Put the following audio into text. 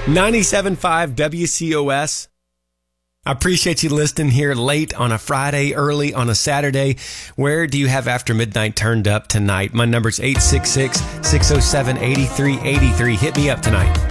97.5 WCOS. I appreciate you listening here late on a Friday, early on a Saturday. Where do you have After Midnight turned up tonight? My number's 866-607-8383. Hit me up tonight.